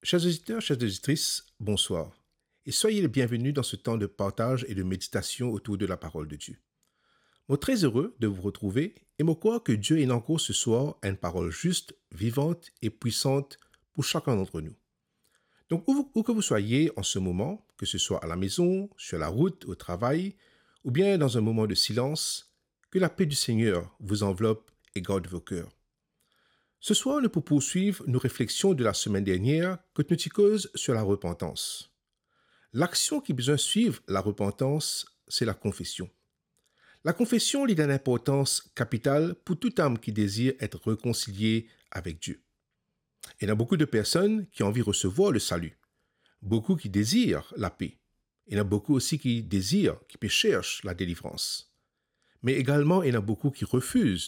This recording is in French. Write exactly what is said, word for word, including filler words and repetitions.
Chers auditeurs, chères auditrices, bonsoir. Et soyez les bienvenus dans ce temps de partage et de méditation autour de la parole de Dieu. Moi, très heureux de vous retrouver et me croire que Dieu est encore ce soir à une parole juste, vivante et puissante pour chacun d'entre nous. Donc, où, vous- où que vous soyez en ce moment, que ce soit à la maison, sur la route, au travail, ou bien dans un moment de silence, que la paix du Seigneur vous enveloppe et garde vos cœurs. Ce soir, nous pour poursuivre nos réflexions de la semaine dernière que nous cause sur la repentance. L'action qui besoin suivre la repentance, c'est la confession. La confession est d'une importance capitale pour toute âme qui désire être réconciliée avec Dieu. Il y a beaucoup de personnes qui ont envie de recevoir le salut, beaucoup qui désirent la paix. Il y en a beaucoup aussi qui désirent, qui cherchent la délivrance. Mais également, il y en a beaucoup qui refusent